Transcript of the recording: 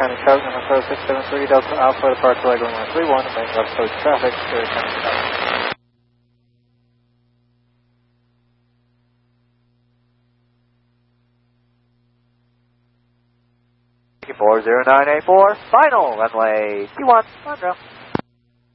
County South, number 4673 Delta Alpha, departure leg 1131, main left coast traffic, County South. 40984, final runway 21, on ground.